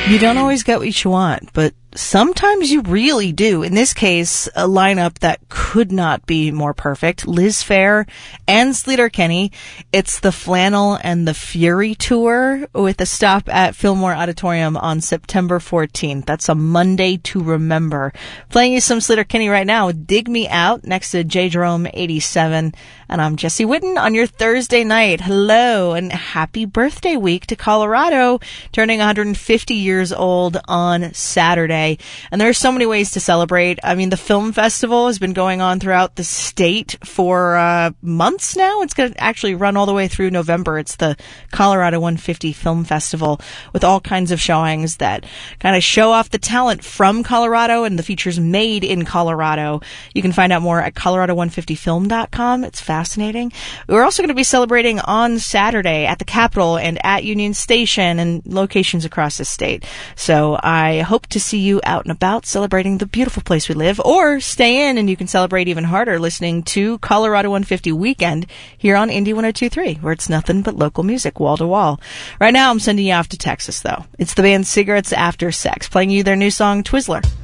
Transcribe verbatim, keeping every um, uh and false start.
You don't always get what you want, but sometimes you really do. In this case, a lineup that could not be more perfect. Liz Phair and Sleater-Kinney. It's the Flannel and the Fury tour with a stop at Fillmore Auditorium on September fourteenth. That's a Monday to remember. Playing you some Sleater-Kinney right now with Dig Me Out next to J. Jerome eighty-seven. And I'm Jessie Whitten on your Thursday night. Hello and happy birthday week to Colorado, turning one hundred fifty years old on Saturday. And there are so many ways to celebrate. I mean, the film festival has been going on throughout the state for uh, months now. It's going to actually run all the way through November. It's the Colorado one fifty Film Festival with all kinds of showings that kind of show off the talent from Colorado and the features made in Colorado. You can find out more at colorado one fifty film dot com. It's fascinating. We're also going to be celebrating on Saturday at the Capitol and at Union Station and locations across the state. So I hope to see you out and about celebrating the beautiful place we live, or stay in and you can celebrate even harder listening to Colorado one fifty Weekend here on Indie one oh two point three, where it's nothing but local music wall to wall. Right now I'm sending you off to Texas though. It's the band Cigarettes After Sex playing you their new song Twizzler.